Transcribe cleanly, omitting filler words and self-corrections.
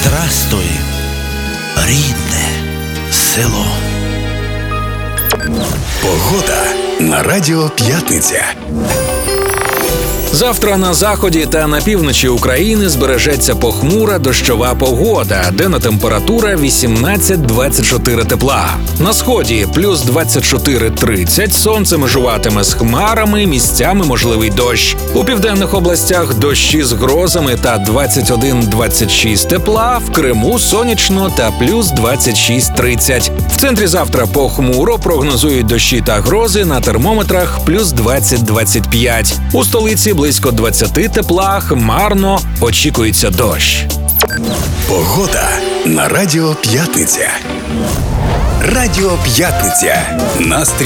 Здрастуй, рідне село. Погода на Радіо П'ятниця. Завтра на заході та на півночі України збережеться похмура дощова погода, денна температура 18-24 тепла. На сході плюс 24-30, сонце межуватиме з хмарами, місцями можливий дощ. У південних областях дощі з грозами та 21-26 тепла, в Криму сонячно та плюс 26-30. В центрі завтра похмуро, прогнозують дощі та грози, на термометрах плюс 20-25. У столиці близько 20 тепла, хмарно, очікується дощ. Погода на Радіо П'ятниця. Радіо П'ятниця. Настрій